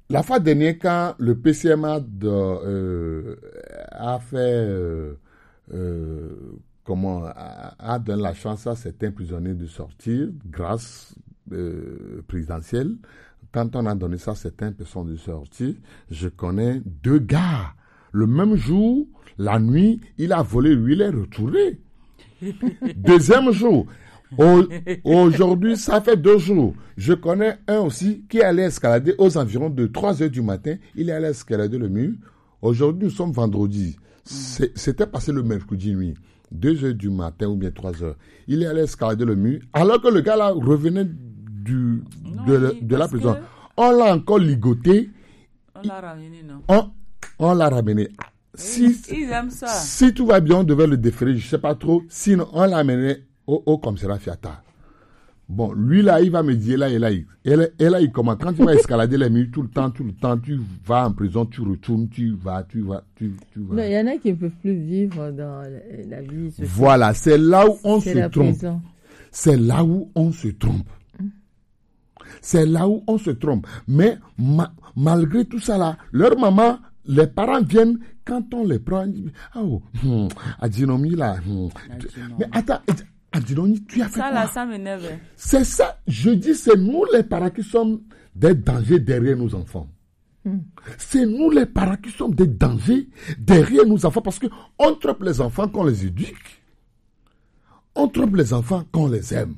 la fois dernière, quand le PCMA a fait, a donné la chance à certains prisonniers de sortir, grâce présidentielle, quand on a donné ça à certaines personnes de sortir, je connais 2 gars. Le même jour, la nuit, il a volé, lui, il est retourné. Deuxième jour. Aujourd'hui, ça fait 2 jours. Je connais un aussi qui allait escalader aux environs de 3 heures du matin. Il est allé escalader le mur. Aujourd'hui, nous sommes vendredi. C'était passé le mercredi nuit. 2 heures du matin ou bien 3 heures. Il est allé escalader le mur. Alors que le gars là revenait de la prison. On l'a encore ligoté. On l'a ramené, non? On l'a ramené. Ils aiment ça. Si tout va bien, on devait le déférer, je ne sais pas trop. Sinon, on l'a amené au commissariat Fiata. Bon, lui là, il va me dire là, et là, il commence. Quand tu vas escalader les murs tout le temps, tu vas en prison, tu retournes, tu vas. Non, il y en a qui ne peuvent plus vivre dans la vie. Voilà, c'est là où on se trompe. Prison. C'est là où on se trompe. C'est là où on se trompe. Mais malgré tout ça là, leur maman, les parents viennent, quand on les prend, Adinomi là. Mais attends, Adinomi, tu as fait ça quoi? Là, ça m'énerve. C'est ça, je dis, c'est nous les parents qui sommes des dangers derrière nos enfants. C'est nous les parents qui sommes des dangers derrière nos enfants parce qu'on trompe les enfants qu'on les éduque. On trompe les enfants qu'on les aime.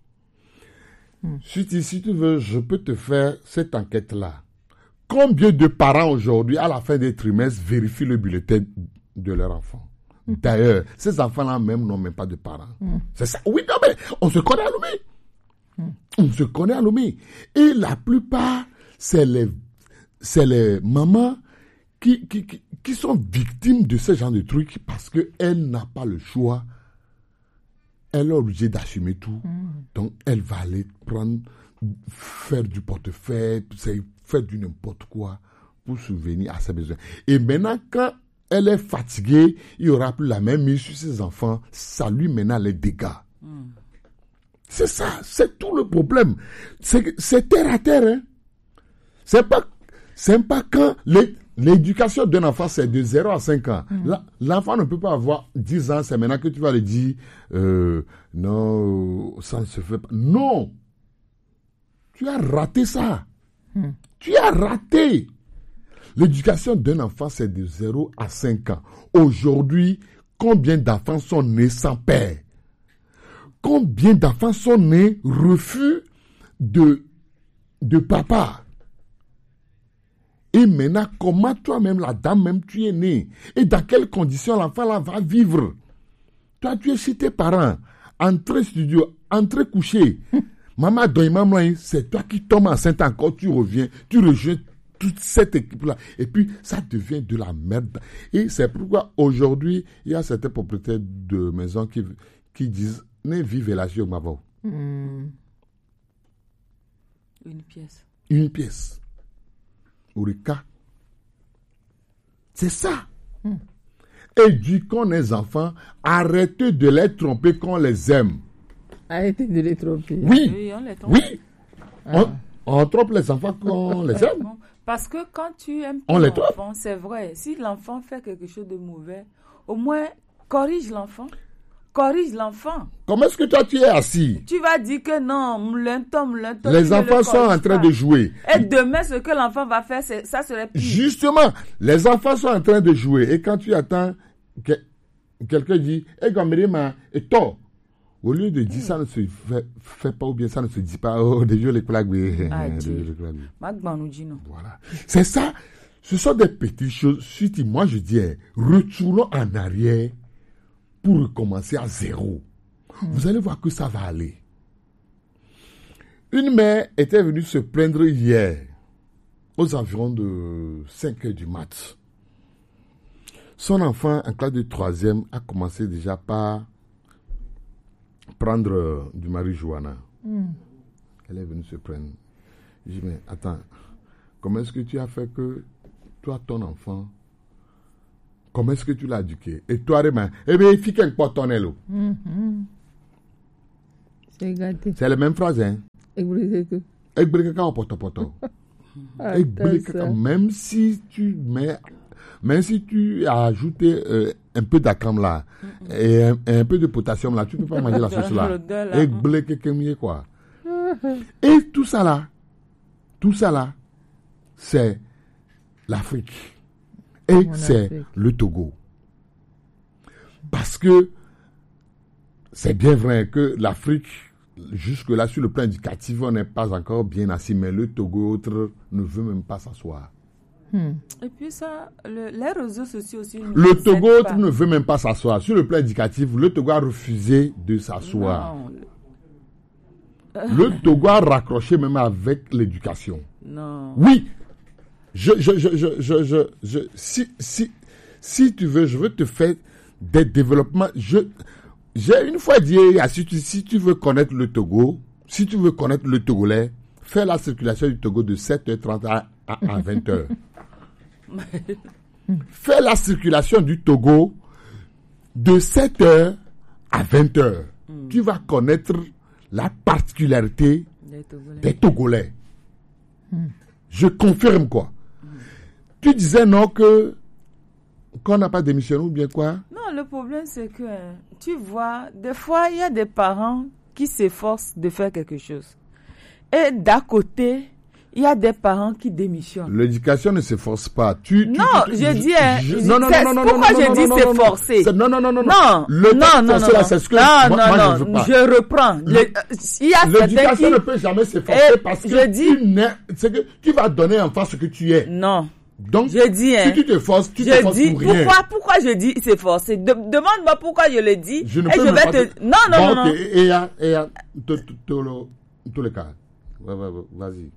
Si tu veux, je peux te faire cette enquête-là. Combien de parents aujourd'hui, à la fin des trimestres, vérifient le bulletin de leur enfant? D'ailleurs, ces enfants-là même n'ont même pas de parents. C'est ça. Oui, non, mais on se connaît à Lomé. On se connaît à Lomé. Et la plupart, c'est les mamans qui sont victimes de ce genre de trucs parce qu'elle n'a pas le choix. Elle est obligée d'assumer tout. Donc, elle va aller faire du portefeuille, faire du n'importe quoi pour subvenir à ses besoins. Et maintenant, quand elle est fatiguée, il n'y aura plus la même mise sur ses enfants. Ça lui mène les dégâts. C'est ça, c'est tout le problème. C'est terre à terre. Hein. C'est pas quand l'éducation d'un enfant, c'est de 0 à 5 ans. L'enfant ne peut pas avoir 10 ans, c'est maintenant que tu vas lui dire non, ça ne se fait pas. Non! Tu as raté ça. Tu as raté. L'éducation d'un enfant, c'est de 0 à 5 ans. Aujourd'hui, combien d'enfants sont nés sans père? Combien d'enfants sont nés refus de papa? Et maintenant, comment toi-même, la dame même, tu es né? Et dans quelles conditions l'enfant là va vivre? Toi, tu es chez tes parents, entrée studio, entrée coucher. Maman, c'est toi qui tombes enceinte encore, tu reviens, tu rejoins toute cette équipe-là. Et puis, ça devient de la merde. Et c'est pourquoi aujourd'hui, il y a certains propriétaires de maisons qui disent, ne vivez la au Mavo. Une pièce. Une pièce. Ourika. C'est ça. Éduquons les enfants, arrêtez de les tromper qu'on les aime. Arrêtez de les tromper. Oui, on les trompe. Oui. On trompe les enfants qu'on les aime. Parce que quand tu aimes ton enfant, c'est vrai, si l'enfant fait quelque chose de mauvais, au moins corrige l'enfant. Corrige l'enfant. Comment est-ce que toi tu es assis? Tu vas dire que non, l'un les enfants sont en train de jouer. Et demain, ce que l'enfant va faire, ça serait pire. Justement, les enfants sont en train de jouer. Et quand tu attends, quelqu'un dit, et toi, au lieu de dire ça ne se fait pas ou bien ça ne se dit pas, déjà les claques. Voilà. C'est ça. Ce sont des petites choses. Moi, je dis, retournons en arrière pour recommencer à zéro. Vous allez voir que ça va aller. Une mère était venue se plaindre hier, aux environs de 5 heures du mat. Son enfant, en classe de 3e, a commencé déjà par prendre du marijuana. Elle est venue se plaindre. Je dis, mais attends, comment est-ce que tu as fait que toi, ton enfant, comment est-ce que tu l'as éduqué? Et toi, bien, il faut qu'elle porte ton élo. C'est gâté. C'est la même phrase, hein? Et Même si tu as ajouté un peu d'acam là et un peu de potassium là, tu peux pas manger la sauce là. Et quoi. Et tout ça là, c'est l'Afrique. Et c'est le Togo. Parce que c'est bien vrai que l'Afrique, jusque-là, sur le plan éducatif, on n'est pas encore bien assis, mais le Togo autre ne veut même pas s'asseoir. Et puis ça, les réseaux sociaux aussi... Le Togo autre ne veut même pas s'asseoir. Sur le plan éducatif, le Togo a refusé de s'asseoir. Le Togo a raccroché même avec l'éducation. Non. Oui. Si tu veux, je veux te faire des développements. J'ai une fois dit, si tu veux connaître le Togo, si tu veux connaître le Togolais, fais la circulation du Togo de 7h30 à 20h. Fais la circulation du Togo de 7h à 20h. Tu vas connaître la particularité des Togolais. Je confirme quoi. Tu disais non qu'on n'a pas démissionné ou bien quoi? Non, le problème c'est que tu vois, des fois il y a des parents qui s'efforcent de faire quelque chose. Et d'à côté, il y a des parents qui démissionnent. L'éducation ne s'efforce pas. Pourquoi je dis s'efforcer? Non. Je reprends. L'éducation ne peut jamais s'efforcer parce que tu vas donner en face ce que tu es. Non. Donc, je dis, si tu t'efforces, tu t'efforces pour rien. Pourquoi je dis s'efforcer? Demande-moi pourquoi je le dis. Je ne peux pas te... Non. Et tous les cas. Vas-y.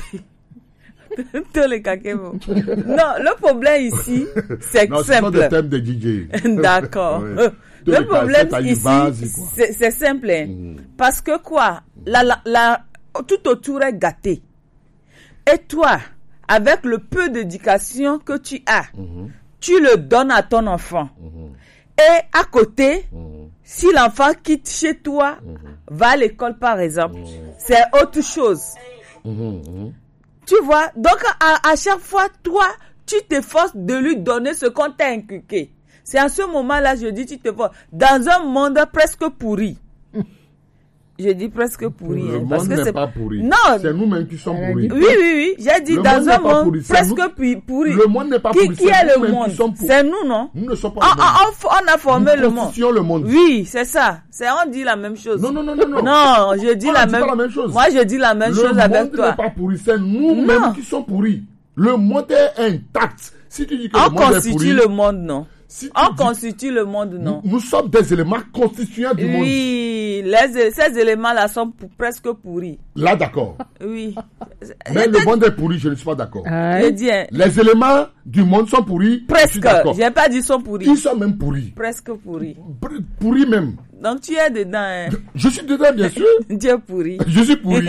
Tous les cas, Non, le problème ici, c'est simple. C'est pas le thème de DJ. D'accord. Le problème ici, c'est simple. Parce que quoi? Tout autour est gâté. Et toi, avec le peu d'éducation que tu as, tu le donnes à ton enfant. Et à côté, si l'enfant quitte chez toi, va à l'école par exemple, c'est autre chose. Tu vois? Donc, à chaque fois, toi, tu t'efforces de lui donner ce qu'on t'a inculqué. C'est à ce moment-là, je dis, tu t'efforces. Dans un monde presque pourri. Je dis presque pourri. Le monde n'est pas pourri. Non. C'est nous-mêmes qui sommes pourris. Oui. J'ai dit dans un monde presque pourri. Le monde n'est pas pourri. Qui est le monde? C'est nous, non? Nous ne sommes pas le monde. On a formé le monde. Nous constituons le monde. Oui, c'est ça. On dit la même chose. Non. Non, je dis la même chose. Moi, je dis la même chose avec toi. Le monde n'est pas pourri. C'est nous-mêmes qui sommes pourris. Le monde est intact. Si tu dis que le monde est pourri. On constitue le monde, non? On constitue le monde, non? Nous sommes des éléments constituants du monde. Oui, ces éléments-là sont presque pourris. Là, d'accord. Oui. Mais le monde est pourri, je ne suis pas d'accord. Je dis, les éléments du monde sont pourris. Presque. Je n'ai pas dit sont pourris. Ils sont même pourris. Presque pourris. Pourris même. Donc tu es dedans. Hein? Je suis dedans, bien sûr. Tu es pourri. Je suis pourri.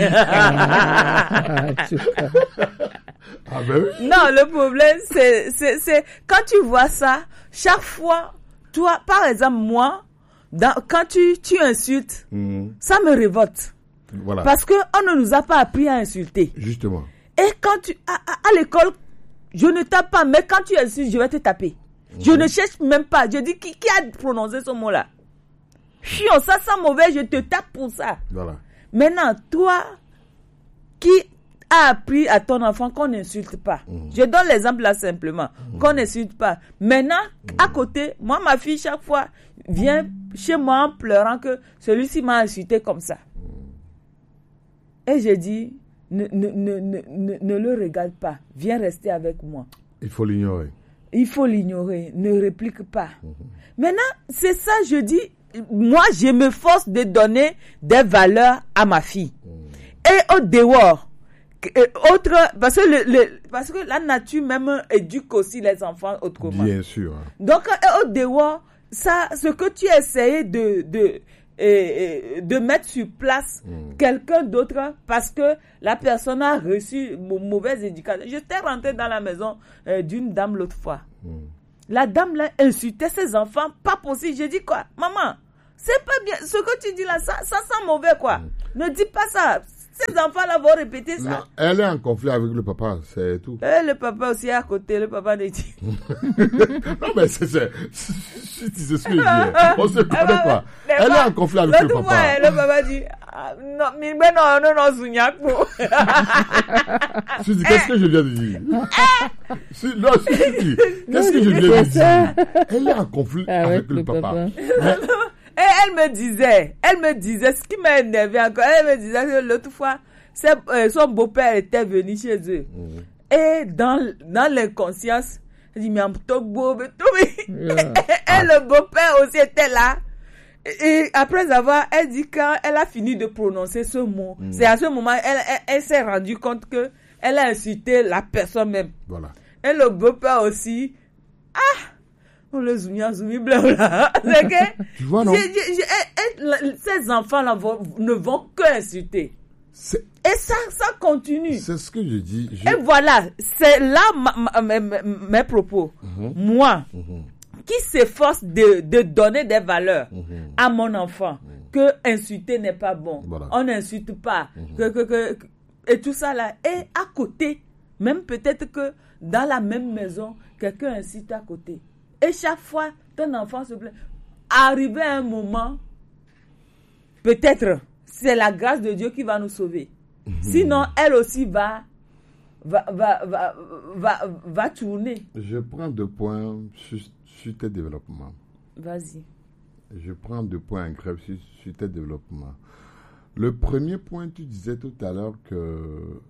Ah ben oui. Non, le problème, c'est quand tu vois ça, chaque fois, toi, par exemple, moi, quand tu insultes, ça me révolte. Voilà. Parce qu'on ne nous a pas appris à insulter. Justement. Et quand à l'école, je ne tape pas, mais quand tu insultes, je vais te taper. Je ne cherche même pas. Je dis, qui a prononcé ce mot-là? Chiant, ça sent mauvais, je te tape pour ça. Voilà. Maintenant, toi, qui a appris à ton enfant qu'on n'insulte pas. Je donne l'exemple là simplement. Qu'on n'insulte pas. Maintenant, à côté, moi, ma fille, chaque fois, vient chez moi en pleurant que celui-ci m'a insulté comme ça. Et je dis, ne le regarde pas. Viens rester avec moi. Il faut l'ignorer. Il faut l'ignorer. Ne réplique pas. Maintenant, c'est ça, je dis, moi, je me force de donner des valeurs à ma fille. Et au dehors, parce que la nature même éduque aussi les enfants autrement. Bien sûr. Donc, au dehors, ça, ce que tu essayais de mettre sur place quelqu'un d'autre parce que la personne a reçu une mauvaise éducation. J'étais rentrée dans la maison d'une dame l'autre fois. La dame là insultait ses enfants, pas possible. J'ai dit quoi? Maman, c'est pas bien. Ce que tu dis là, ça sent mauvais quoi. Ne dis pas ça. Ces enfants-là vont répéter ça. Non, elle est en conflit avec le papa, c'est tout. Et le papa aussi est à côté, le papa ne dit. Non, mais c'est ce que je dis. On se connaît quoi. Elle est en conflit avec le papa. Fois, le papa dit, non, mais non, Zougnako. Je dis, qu'est-ce que je viens de dire? Qu'est-ce que je viens de dire? Elle est en conflit avec le papa. Et elle me disait, ce qui m'a énervé encore, elle me disait que l'autre fois, son beau-père était venu chez eux. Et dans l'inconscience, elle dit, mais le beau-père aussi était là. Et après elle dit quand elle a fini de prononcer ce mot, c'est à ce moment, elle s'est rendue compte que elle a insulté la personne même. Voilà. Et le beau-père aussi, le zoumi blanc là. C'est que, tu vois, non? Ces enfants-là ne vont que insulter. Et ça continue. C'est ce que je dis. Et voilà, c'est là mes propos. Moi, qui s'efforce de donner des valeurs à mon enfant, que insulter n'est pas bon. Voilà. On n'insulte pas. Et tout ça là. Et à côté, même peut-être que dans la même maison, quelqu'un insulte à côté. Et chaque fois, ton enfant se plaît. Arrivé à un moment, peut-être, c'est la grâce de Dieu qui va nous sauver. Sinon, elle aussi va tourner. Je prends 2 points sur tes développements. Vas-y. Je prends 2 points en grève sur tes développements. Le premier point, tu disais tout à l'heure que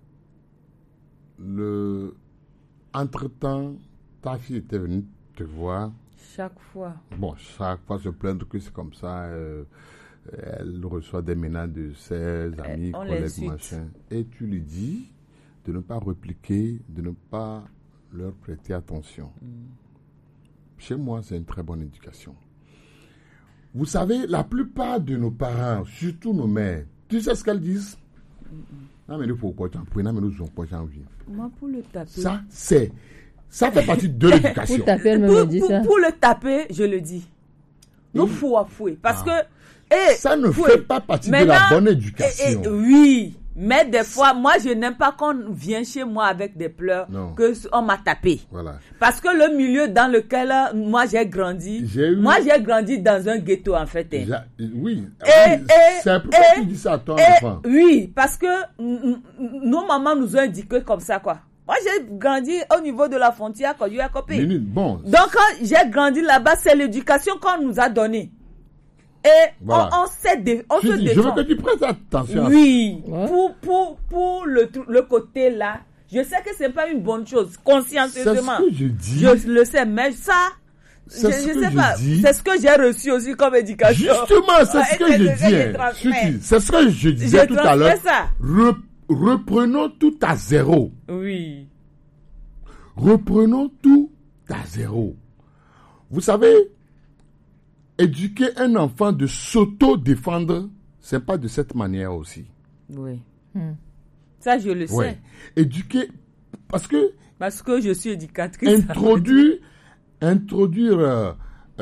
entre-temps, ta fille était venue te voir. Chaque fois. Bon, chaque fois se plaindre que c'est comme ça. Elle reçoit des menaces de ses amis, collègues, machin. Et tu lui dis de ne pas répliquer, de ne pas leur prêter attention. Chez moi, c'est une très bonne éducation. Vous savez, la plupart de nos parents, surtout nos mères, tu sais ce qu'elles disent? Non, mais nous, pourquoi tu en pries? Non, mais nous, pas envie. Moi, pour le taper. Ça fait partie de l'éducation. Pour taper, elle me dit ça. Pour le taper, je le dis. Nous fouet. Parce que. Ça ne fait pas partie de la bonne éducation. Oui. Mais des fois, moi, je n'aime pas qu'on vienne chez moi avec des pleurs, qu'on m'a tapé. Voilà. Parce que le milieu dans lequel moi j'ai grandi, moi j'ai grandi dans un ghetto en fait. Oui. C'est pourquoi tu dis ça à ton enfant. Oui, parce que nos mamans nous ont indiqué comme ça, quoi. Moi, j'ai grandi au niveau de la frontière quand à Copé. Bon. Donc, quand j'ai grandi là-bas, c'est l'éducation qu'on nous a donnée. Et voilà. on se défend. Je veux que tu prêtes attention. Oui. Pour le côté là, je sais que c'est pas une bonne chose, consciencieusement. C'est ce que je dis. Je le sais, mais ça, je sais pas. C'est ce que j'ai reçu aussi comme éducation. Justement, c'est ce que je dis. C'est ce que je disais tout à l'heure. Reprenons tout à zéro. Oui. Reprenons tout à zéro. Vous savez, éduquer un enfant de s'auto-défendre, c'est pas de cette manière aussi. Oui. Ça, je le sais. Éduquer, parce que je suis éducatrice. Introduire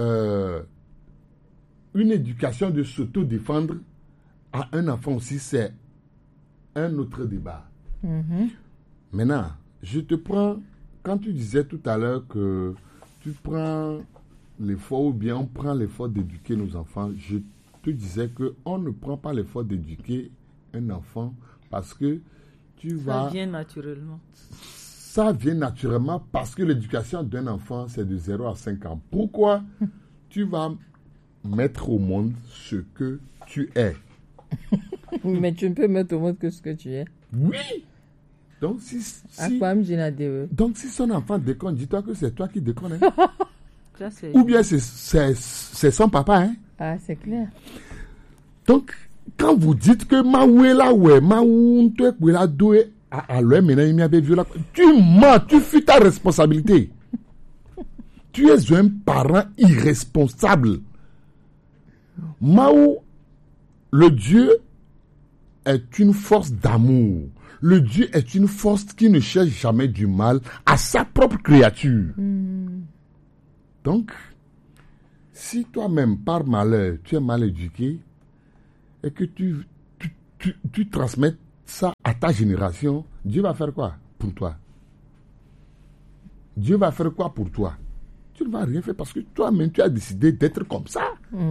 une éducation de s'auto-défendre à un enfant aussi, c'est un autre débat. Maintenant, je te prends, quand tu disais tout à l'heure que tu prends l'effort ou bien on prend l'effort d'éduquer nos enfants, je te disais qu'on ne prend pas l'effort d'éduquer un enfant parce que ça vient naturellement. Ça vient naturellement parce que l'éducation d'un enfant, c'est de 0 à 5 ans. Pourquoi? Tu vas mettre au monde ce que tu es. Mais tu ne peux mettre au monde que ce que tu es. Oui. Donc, si son enfant déconne, dis-toi que c'est toi qui déconnes. Hein? Ou bien c'est son papa. Hein? Ah, c'est clair. Donc, quand vous dites que tu mens, tu fuis ta responsabilité. Tu es un parent irresponsable. Maou, le Dieu est une force d'amour. Le Dieu est une force qui ne cherche jamais du mal à sa propre créature. Donc, si toi-même, par malheur, tu es mal éduqué et que tu transmets ça à ta génération, Dieu va faire quoi pour toi? Dieu va faire quoi pour toi? Tu ne vas rien faire parce que toi-même, tu as décidé d'être comme ça.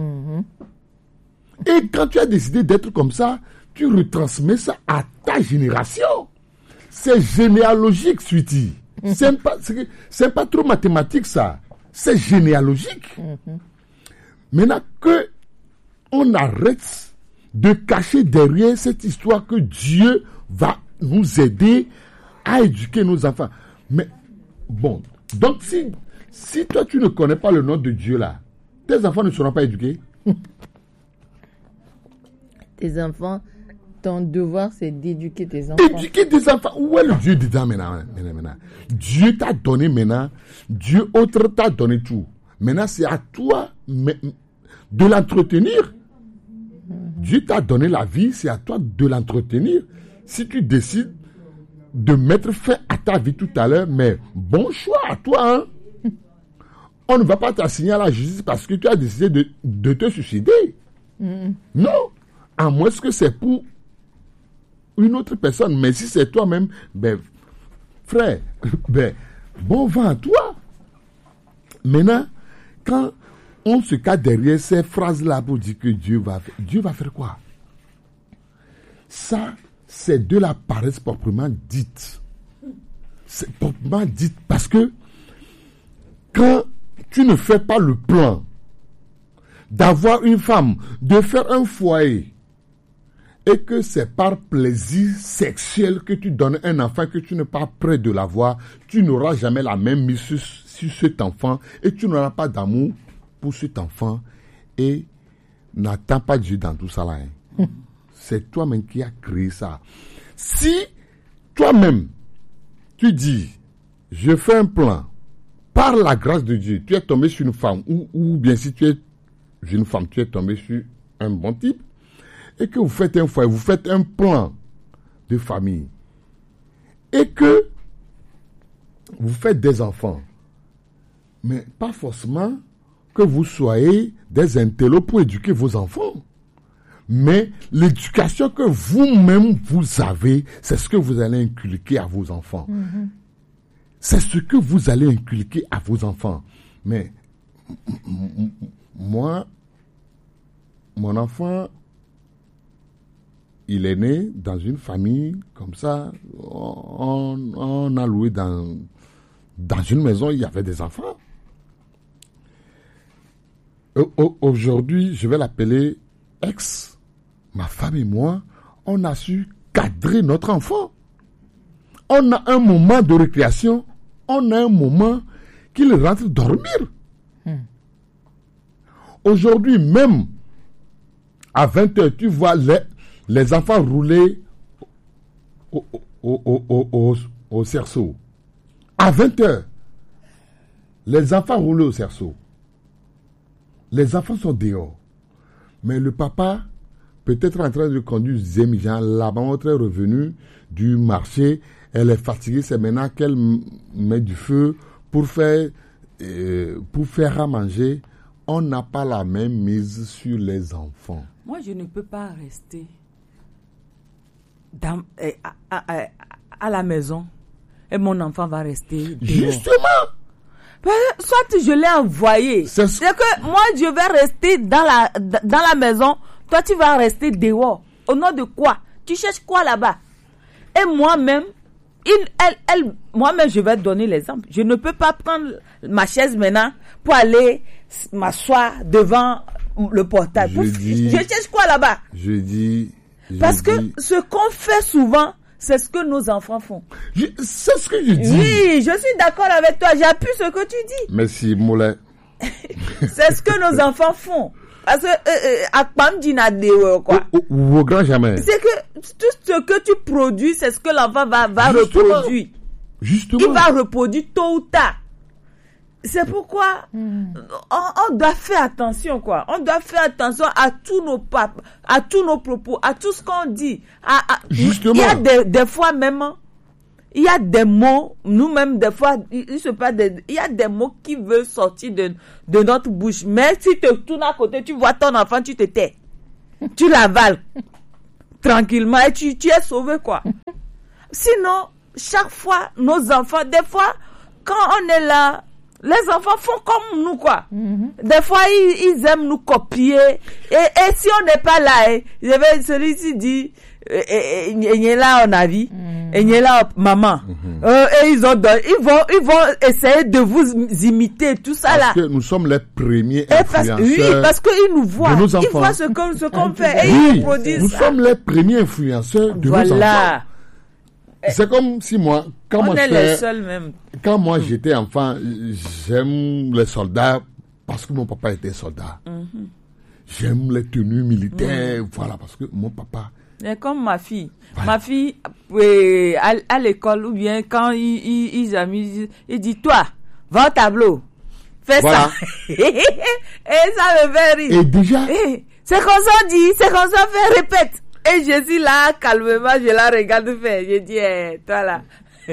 Et quand tu as décidé d'être comme ça, tu retransmets ça à ta génération. C'est généalogique, sweetie. C'est pas trop mathématique, ça. C'est généalogique. Maintenant que on arrête de cacher derrière cette histoire que Dieu va nous aider à éduquer nos enfants. Mais bon, donc si toi tu ne connais pas le nom de Dieu là, tes enfants ne seront pas éduqués. Tes enfants, ton devoir c'est d'éduquer tes enfants. Éduquer tes enfants. Où est le Dieu dedans maintenant? Dieu t'a donné maintenant. Dieu autre t'a donné tout. Maintenant c'est à toi de l'entretenir. Dieu t'a donné la vie, c'est à toi de l'entretenir. Si tu décides de mettre fin à ta vie tout à l'heure, mais bon choix à toi. On ne va pas t'assigner à la justice parce que tu as décidé de te suicider. Non. À moins que c'est pour une autre personne. Mais si c'est toi-même, frère, bon vent à toi. Maintenant, quand on se cache derrière ces phrases-là pour dire que Dieu va faire quoi? Ça, c'est de la paresse proprement dite. C'est proprement dite parce que quand tu ne fais pas le plan d'avoir une femme, de faire un foyer, et que c'est par plaisir sexuel que tu donnes un enfant que tu n'es pas prêt de l'avoir, tu n'auras jamais la même mise sur cet enfant et tu n'auras pas d'amour pour cet enfant et n'attends pas Dieu dans tout ça là. C'est toi-même qui as créé ça. Si toi-même tu dis je fais un plan par la grâce de Dieu, tu es tombé sur une femme ou bien si tu es une femme, tu es tombé sur un bon type et que vous faites un foyer, vous faites un plan de famille et que vous faites des enfants, mais pas forcément que vous soyez des intellos pour éduquer vos enfants. Mais l'éducation que vous-même vous avez, c'est ce que vous allez inculquer à vos enfants. C'est ce que vous allez inculquer à vos enfants. Mais moi, mon enfant, il est né dans une famille comme ça. On a loué dans une maison, il y avait des enfants. Aujourd'hui, je vais l'appeler ex. Ma femme et moi, on a su cadrer notre enfant. On a un moment de récréation, on a un moment qu'il rentre dormir. Aujourd'hui, même à 20h, tu vois les enfants rouler au cerceau. À 20h, les enfants roulent au cerceau. Les enfants sont dehors. Mais le papa, peut-être en train de conduire Zémijan, la maman est revenue du marché, elle est fatiguée, c'est maintenant qu'elle met du feu pour faire à manger. On n'a pas la même mise sur les enfants. Moi, je ne peux pas rester à la maison et mon enfant va rester dehors. Justement. Soit je l'ai envoyé. C'est que moi, je vais rester dans la maison. Toi, tu vas rester dehors. Au nom de quoi? Tu cherches quoi là-bas? Et moi-même, moi-même, je vais te donner l'exemple. Je ne peux pas prendre ma chaise maintenant pour aller m'asseoir devant le portable. Je cherche quoi là-bas? Parce que ce qu'on fait souvent, c'est ce que nos enfants font. C'est ce que je dis. Oui, je suis d'accord avec toi. J'appuie ce que tu dis. Merci, Moulin. C'est ce que nos enfants font. Parce que, quoi. Au grand jamais. C'est que tout ce que tu produis, c'est ce que l'enfant va reproduire. Justement. Il va reproduire tôt ou tard. C'est pourquoi on doit faire attention, quoi. On doit faire attention à tous nos propos, à tout ce qu'on dit. Justement. Il y a des fois même, il y a des mots, nous-mêmes, des fois, il y a des mots qui veulent sortir de notre bouche. Mais si tu te tournes à côté, tu vois ton enfant, tu te tais. Tu l'avales. tranquillement et tu es sauvé, quoi. Sinon, chaque fois, nos enfants, des fois, quand on est là, les enfants font comme nous, quoi. Des fois, ils aiment nous copier. Et si on n'est pas là, celui-ci dit, il est là, on a vu. Il est là, maman. Et ils vont essayer de vous imiter, tout ça, là. Parce que nous sommes les premiers influenceurs. Oui, parce qu'ils nous voient. De nos enfants. Ils voient ce qu'on fait. Et oui, ils produisent nous ça. sommes les premiers influenceurs de nos enfants. C'est comme si moi, on est les seuls même. Quand moi j'étais enfant, j'aime les soldats parce que mon papa était soldat. J'aime les tenues militaires, voilà, parce que mon papa. Et comme ma fille. Voilà. Ma fille, à l'école, ou bien quand ils s'amusent, il dit, toi, va au tableau. Fais ça. Et ça me fait rire. Et déjà. C'est comme ça, on dit, c'est comme ça, répète. Et je suis là, calmement, je la regarde faire. Je dis, toi là.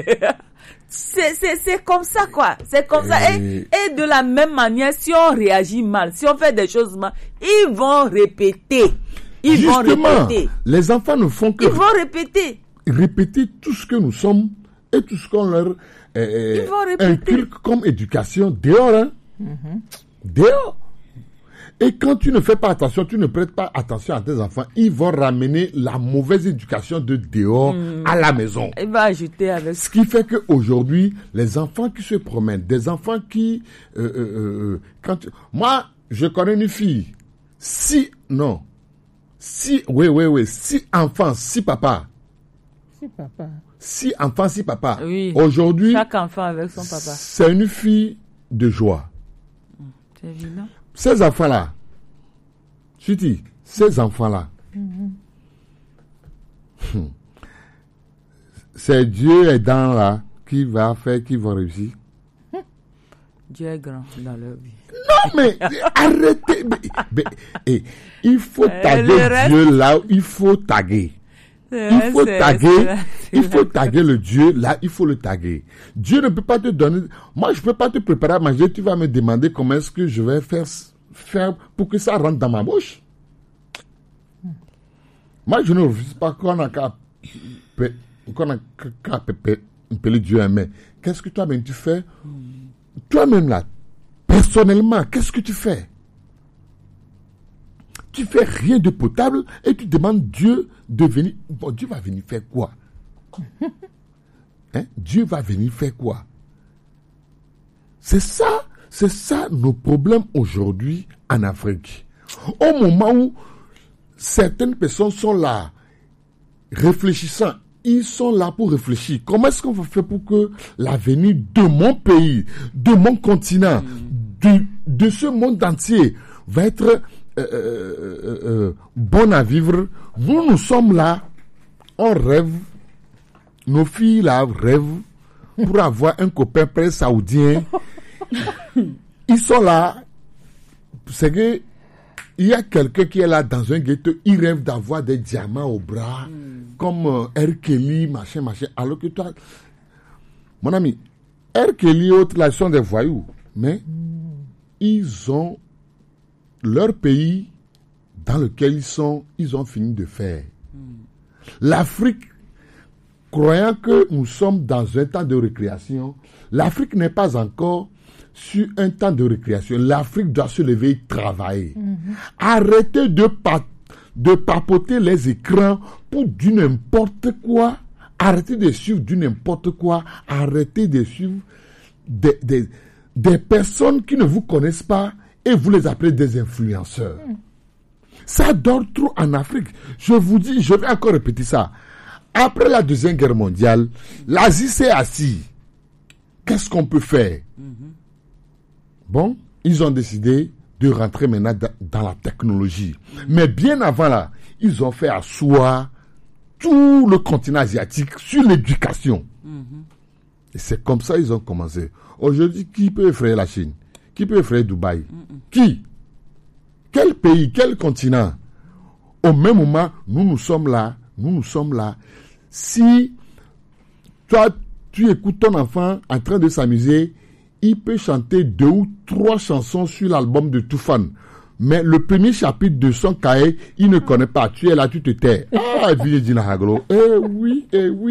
C'est comme ça, quoi. C'est comme ça. Et de la même manière, si on réagit mal, si on fait des choses mal, ils vont répéter. Justement, les enfants ne font que... Ils vont répéter. Répéter tout ce que nous sommes et tout ce qu'on leur inculque comme éducation dehors. Hein? Dehors. Et quand tu ne fais pas attention, tu ne prêtes pas attention à tes enfants, ils vont ramener la mauvaise éducation de dehors à la maison. Il va ajouter avec... Ce qui fait qu'aujourd'hui, les enfants qui se promènent, des enfants qui... Moi, je connais une fille. Si enfants, si papa. Si enfants, si papa. Oui. Aujourd'hui, chaque enfant avec son papa. C'est une fille de joie. C'est évident. Ces enfants-là, ces enfants-là, c'est Dieu aidant là qui va faire, qui va réussir. Dieu est grand dans leur vie. Non, mais arrêtez. Il faut taguer Dieu là, il faut taguer. Il faut taguer le Dieu, là, il faut le taguer. Dieu ne peut pas te donner... Moi, je ne peux pas te préparer à manger, tu vas me demander comment est-ce que je vais faire pour que ça rentre dans ma bouche. Moi, je ne refuse pas qu'on a qu'à appeler Dieu, mais qu'est-ce que toi-même tu fais? Toi-même là, personnellement, qu'est-ce que tu fais? Tu fais rien de potable et tu demandes Dieu de venir. Bon, Dieu va venir faire quoi? Dieu va venir faire quoi? C'est ça nos problèmes aujourd'hui en Afrique. Au moment où certaines personnes sont là, réfléchissant, ils sont là pour réfléchir. Comment est-ce qu'on va faire pour que l'avenir de mon pays, de mon continent, de ce monde entier va être bon à vivre? Nous sommes là, on rêve, nos filles là rêvent pour avoir un copain près saoudien. Ils sont là, c'est que il y a quelqu'un qui est là dans un ghetto, il rêve d'avoir des diamants au bras, comme R. Kelly, machin, alors que toi, mon ami, R. Kelly et autres là, ils sont des voyous, mais ils ont leur pays dans lequel ils ont fini de faire. L'Afrique, croyant que nous sommes dans un temps de récréation, l'Afrique n'est pas encore sur un temps de récréation. L'Afrique doit se lever et travailler. Arrêtez de papoter les écrans pour du n'importe quoi. Arrêtez de suivre du n'importe quoi. Arrêtez de suivre des personnes qui ne vous connaissent pas et vous les appelez des influenceurs. Ça dort trop en Afrique. Je vous dis, je vais encore répéter ça. Après la Deuxième Guerre mondiale, l'Asie s'est assise. Qu'est-ce qu'on peut faire? Bon, ils ont décidé de rentrer maintenant dans la technologie. Mais bien avant là, ils ont fait asseoir tout le continent asiatique sur l'éducation. Et c'est comme ça qu'ils ont commencé. Aujourd'hui, qui peut effrayer la Chine? Qui peut effrayer Dubaï? Qui? Quel pays? Quel continent? Au même moment, nous sommes là. Si toi, tu écoutes ton enfant en train de s'amuser, il peut chanter 2 ou 3 chansons sur l'album de Toufan. Mais le premier chapitre de son cahier, il ne connaît pas. Tu es là, tu te tais. Ah, oui, oui,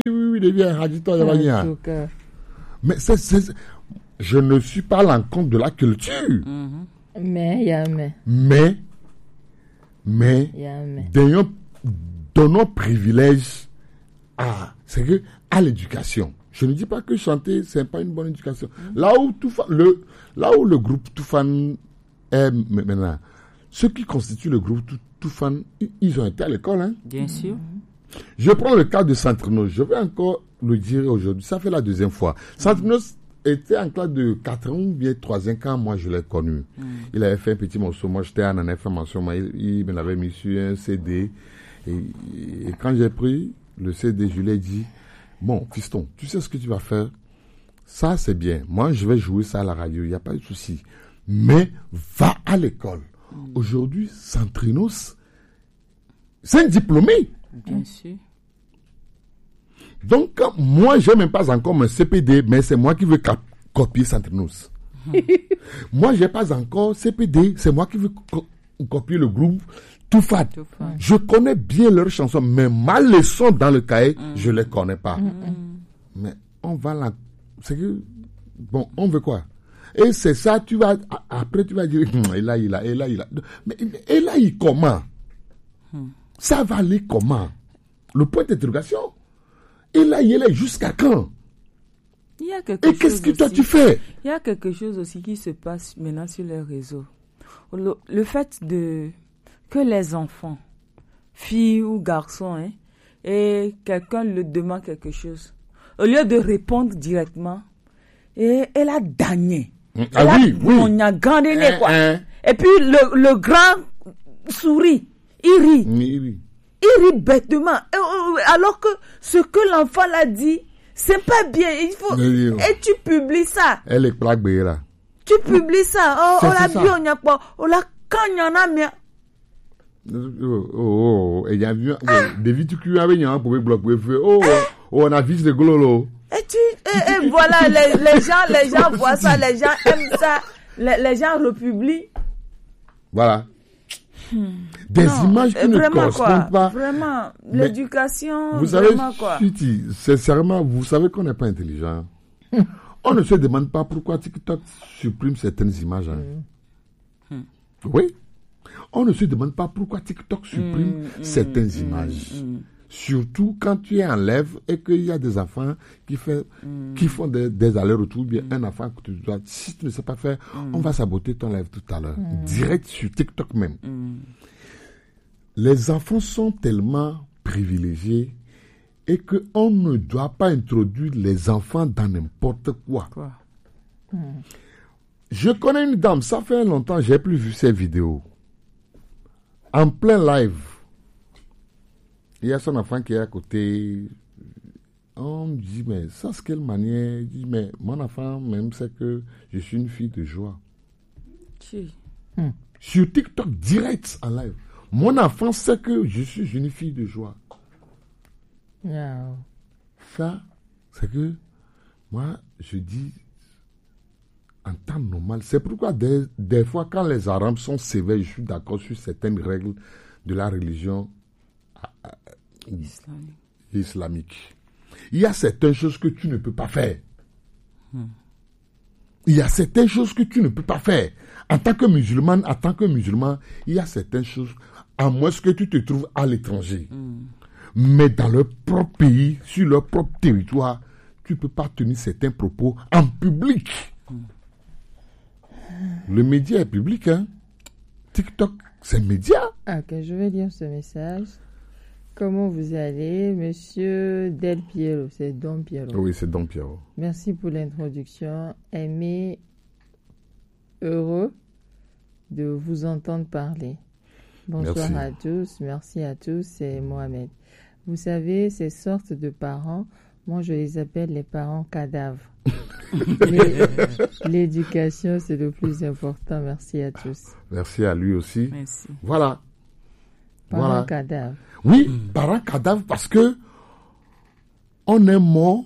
mais je ne suis pas à l'encontre de la culture. Mais, il y a un mais. Mais, donnons privilège à l'éducation. Je ne dis pas que chanter, c'est pas une bonne éducation. Là où le groupe Toufan est maintenant, ceux qui constituent le groupe Toufan, ils ont été à l'école, hein. Bien sûr. Je prends le cas de Centrinos. Je vais encore le dire aujourd'hui. Ça fait la deuxième fois. Centrinos était en classe de 4e ou bien 3e quand moi je l'ai connu. Il avait fait un petit morceau. Moi j'étais en information. Il me l'avait mis sur un CD. Et quand j'ai pris le CD, je lui ai dit, bon, fiston, tu sais ce que tu vas faire? Ça, c'est bien. Moi, je vais jouer ça à la radio. Il n'y a pas de souci. Mais va à l'école. Aujourd'hui, Centrinos, c'est un diplômé. Bien sûr. Donc, moi, je n'ai même pas encore mon CPD, mais c'est moi qui veux copier Centrinos. Moi, je n'ai pas encore CPD, c'est moi qui veux copier le groupe Toufan. Je connais bien leurs chansons, mais ma leçon dans le cahier, je ne les connais pas. Mais on va là. C'est que, bon, on veut quoi? Et c'est ça, après tu vas dire, et là, mais et là, comment? Ça va aller comment? Le point d'interrogation. Et là, il est jusqu'à quand? Il y a quelque chose. Et qu'est-ce que toi tu fais? Il y a quelque chose aussi qui se passe maintenant sur les réseaux. Le fait que les enfants, filles ou garçons, hein, et quelqu'un leur demande quelque chose, au lieu de répondre directement, et elle a gagné. On a gagné quoi. Et puis le grand sourit, il rit. Il rit bêtement. Alors que ce que l'enfant l'a dit, c'est pas bien. Il faut. Et tu publies ça. Elle est plaque là. Tu publies ça. On l'a vu, on n'y a pas. On l'a quand il y en a, mais. Et il y a vu. Des vies tu cuis avec un pour bloquer feu. On a vu ce glolo. Et voilà, les gens voient ça, les gens aiment ça. Les gens republient. Voilà. Des images qui ne correspondent pas. Vraiment, l'éducation, vous savez, quoi. Sincèrement, vous savez qu'on n'est pas intelligent. On ne se demande pas pourquoi TikTok supprime certaines images. Oui. On ne se demande pas pourquoi TikTok supprime certaines images. Surtout quand tu es en live et qu'il y a des enfants qui font des allers-retours, bien un enfant que tu dois, si tu ne sais pas faire, on va saboter ton live tout à l'heure. Direct sur TikTok même. Les enfants sont tellement privilégiés et qu'on ne doit pas introduire les enfants dans n'importe quoi. Je connais une dame, ça fait longtemps, j'ai plus vu ses vidéos. En plein live. Il y a son enfant qui est à côté. On me dit, mais ça, c'est quelle manière? Il dit, mais mon enfant, même, c'est que je suis une fille de joie. Sur TikTok, direct en live. Mon enfant sait que je suis une fille de joie. Ça, c'est que moi, je dis, en temps normal, c'est pourquoi des fois, quand les Arabes sont sévères, je suis d'accord sur certaines règles de la religion islamique. Il y a certaines choses que tu ne peux pas faire. Il y a certaines choses que tu ne peux pas faire. En tant que musulman, il y a certaines choses, à moins que tu te trouves à l'étranger. Mais dans leur propre pays, sur leur propre territoire, tu ne peux pas tenir certains propos en public. Le média est public, hein. TikTok, c'est média. Ok, je vais lire ce message. Comment vous allez, monsieur Del Piero? C'est Don Piero. Oui, c'est Don Piero. Merci pour l'introduction. Aimé, heureux de vous entendre parler. Bonsoir à tous. Merci à tous. C'est Mohamed. Vous savez, ces sortes de parents, moi je les appelle les parents cadavres. L'éducation, c'est le plus important. Merci à tous. Merci à lui aussi. Merci. Voilà. Parents cadavres. Oui, parents cadavres parce que on est mort.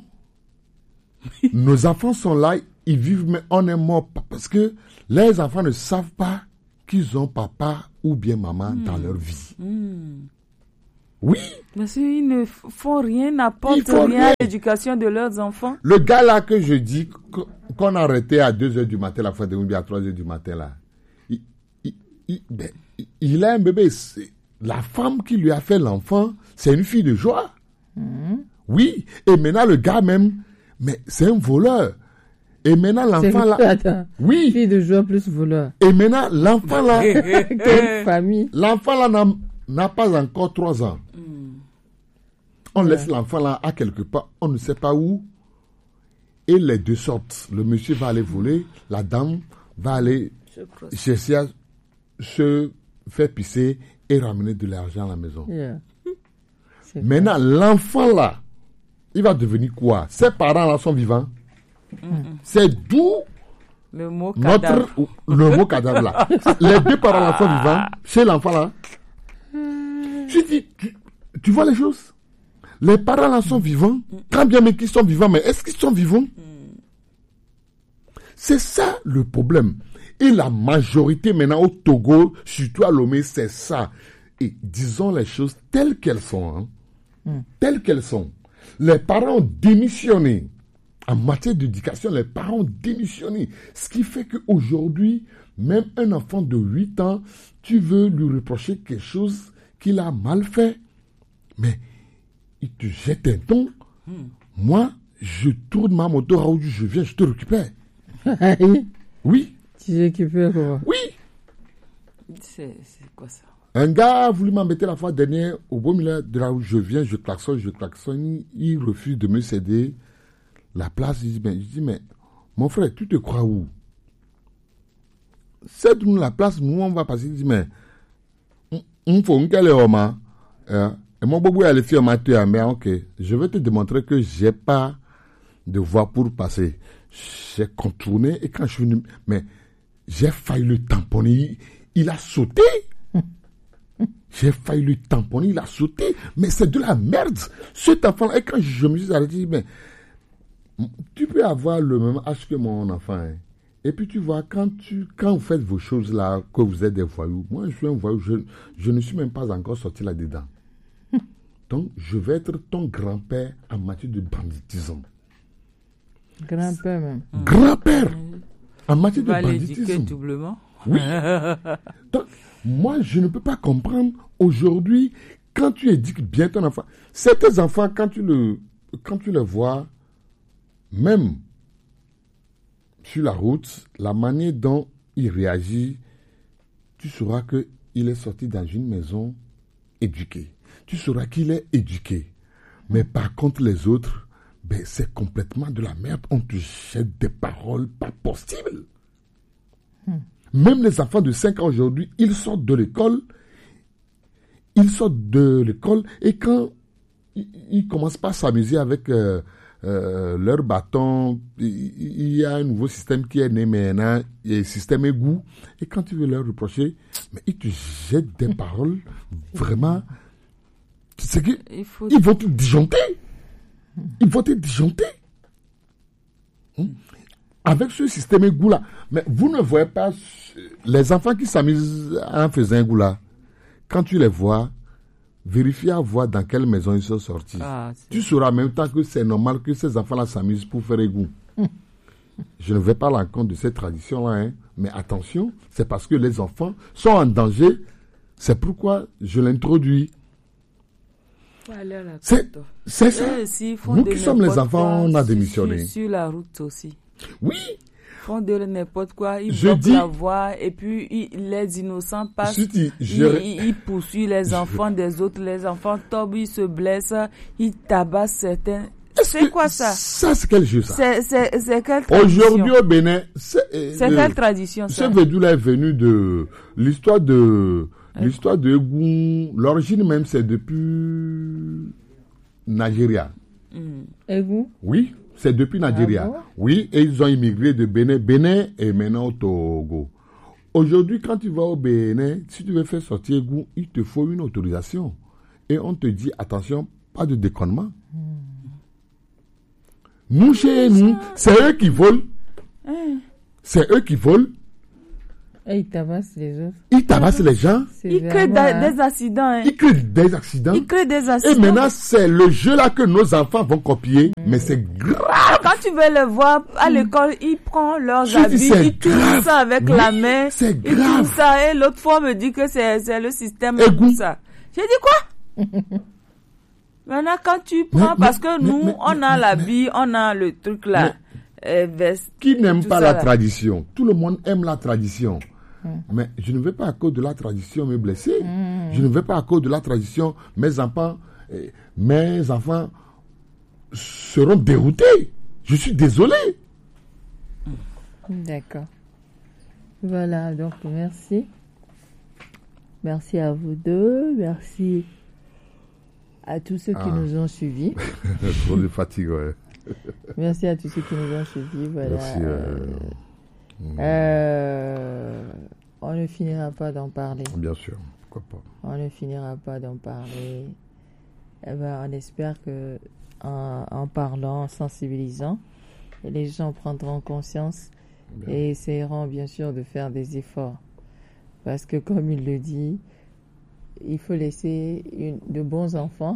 Nos enfants sont là, ils vivent, mais on est mort parce que les enfants ne savent pas qu'ils ont papa ou bien maman dans leur vie. Oui. Parce qu'ils ne font rien, n'apportent rien à l'éducation de leurs enfants. Le gars là que je dis qu'on a arrêté à 2h du matin, la fin de nuit, à 3h du matin là, il a un bébé. La femme qui lui a fait l'enfant, c'est une fille de joie. Oui. Et maintenant le gars même, mais c'est un voleur. Et maintenant l'enfant là, oui. Fille de joie plus voleur. Et maintenant l'enfant là, quelle famille. L'enfant là n'a pas encore 3 ans. On laisse l'enfant là à quelque part, on ne sait pas où. Et les deux sortent. Le monsieur va aller voler, la dame va aller chercher à se faire pisser et ramener de l'argent à la maison. Maintenant, l'enfant là, il va devenir quoi? Ses parents là sont vivants. C'est d'où le mot cadavre. Le mot cadavre là. Les deux parents là sont vivants. Chez l'enfant là. Tu vois les choses? Les parents là sont vivants. Quand bien même qu'ils sont vivants, mais est-ce qu'ils sont vivants? C'est ça le problème. Et la majorité maintenant au Togo, surtout à Lomé, c'est ça. Et disons les choses telles qu'elles sont. Telles qu'elles sont. Les parents ont démissionné. En matière d'éducation, les parents ont démissionné. Ce qui fait qu'aujourd'hui, même un enfant de 8 ans, tu veux lui reprocher quelque chose qu'il a mal fait. Mais il te jette un ton. Moi, je tourne ma moto, Raoul, je viens, je te récupère. Oui. Tu récupères quoi? Oui. C'est quoi ça? Un gars a voulu m'embêter la fois dernière au beau milieu de là où je viens, je klaxonne, il refuse de me céder la place. Je dis, mais mon frère, tu te crois où? Cède-nous la place, nous on va passer. Il dit, mais on faut qu'elle est homme. Et mon bobo a les filles mais ok, je vais te démontrer que j'ai pas de voie pour passer. J'ai contourné et quand je suis venu, mais j'ai failli le tamponner, il a sauté. J'ai failli le tamponner, il a sauté. Mais c'est de la merde. Cet enfant-là, et quand je me suis arrêté, mais tu peux avoir le même âge que mon enfant. Hein. Et puis tu vois, quand vous faites vos choses là, que vous êtes des voyous, moi je suis un voyou, je ne suis même pas encore sorti là-dedans. Donc je vais être ton grand-père en matière de banditisme. Grand-père même. Grand-père en matière de banditisme. L'éduquer doublement. Oui. Donc, moi, je ne peux pas comprendre aujourd'hui, quand tu éduques bien ton enfant, certains enfants, quand tu les vois, même sur la route, la manière dont il réagit, tu sauras qu'il est sorti dans une maison éduquée. Tu sauras qu'il est éduqué. Mais par contre, les autres, c'est complètement de la merde. On te jette des paroles pas possibles. Même les enfants de 5 ans aujourd'hui, ils sortent de l'école. Et quand ils commencent pas à s'amuser avec leur bâton, il y a un nouveau système qui est né maintenant, il y a le système égout. Et quand tu veux leur reprocher, mais ils te jettent des paroles vraiment. C'est que ils vont te disjoncter. Ils vont te disjoncter. Avec ce système égout-là. Mais vous ne voyez pas les enfants qui s'amusent en faisant un égout là. Quand tu les vois, vérifie à voir dans quelle maison ils sont sortis. Tu sauras en même temps que c'est normal que ces enfants-là s'amusent pour faire égout. Je ne vais pas à l'encontre de cette tradition-là, hein, mais attention, c'est parce que les enfants sont en danger. C'est pourquoi je l'introduis. C'est ça. Nous qui sommes les enfants, on a démissionné. Sur la route aussi. Oui. Ils font de n'importe quoi, ils bloquent la voie et puis les innocents passent. Ils poursuivent les enfants des autres, les enfants tombent, ils se blessent, ils tabassent certains. C'est quoi ça? Ça, c'est quel jeu, ça? C'est quelle tradition? Aujourd'hui au Bénin, c'est quelle tradition, ça? Ce Védoula est venu de l'histoire de Egoum. L'origine même, c'est depuis Nigeria. Egoum? Oui, c'est depuis Nigeria. Bon? Oui, et ils ont immigré de Bénin et maintenant au Togo. Aujourd'hui, quand tu vas au Bénin, si tu veux faire sortir Egoum, il te faut une autorisation. Et on te dit, attention, pas de déconnement. Nous, chez nous, c'est eux qui volent. C'est eux qui volent. Et il tabasse les autres. Il tabasse les gens. Il crée des accidents. Hein. Il crée des accidents. Il crée des accidents. Et maintenant, c'est le jeu là que nos enfants vont copier. Mais c'est grave. Quand tu veux les voir à l'école, ils prennent leurs habits, ils touchent ça avec la main. C'est grave. Ils touchent ça. Et l'autre fois, me dit que c'est le système et tout ça. J'ai dit quoi? Maintenant, quand tu prends, parce que nous, on a l'habit, on a le truc là. Qui n'aime pas la tradition? Tout le monde aime la tradition. Mais je ne veux pas à cause de la tradition me blesser. Je ne veux pas à cause de la tradition mes enfants seront déroutés. Je suis désolé. D'accord. Voilà, donc merci. Merci à vous deux. Merci à tous ceux qui nous ont suivis. Trop de fatigue, ouais. Merci à tous ceux qui nous ont suivis. Voilà. Merci. On ne finira pas d'en parler. Bien sûr, pourquoi pas. On ne finira pas d'en parler. Eh ben, on espère que en parlant, en sensibilisant, les gens prendront conscience et essayeront bien sûr de faire des efforts. Parce que comme il le dit, il faut laisser de bons enfants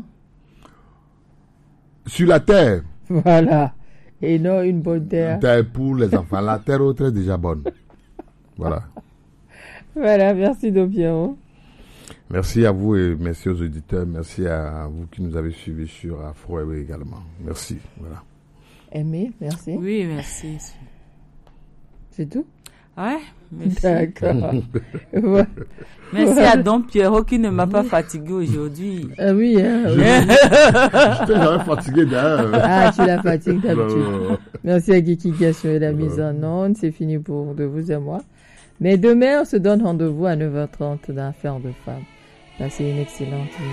sur la terre. Voilà. Et non une bonne terre. Terre pour les enfants. La terre autre est déjà bonne. Voilà. Voilà, merci Don Pierrot. Merci à vous et merci aux auditeurs. Merci à vous qui nous avez suivis sur Afro également. Merci. Voilà. Aimé, merci. Oui, merci. C'est tout? Ouais, merci. D'accord. Merci à Don Pierrot qui ne m'a pas fatigué aujourd'hui. Ah oui, hein. Je t'ai jamais fatigué d'ailleurs. Ah, tu la fatigues d'habitude. Merci à Guiki qui a assuré la mise en onde. C'est fini pour de vous et moi. Mais demain, on se donne rendez-vous à 9h30 dans Affaires de femmes. Passez une excellente nuit.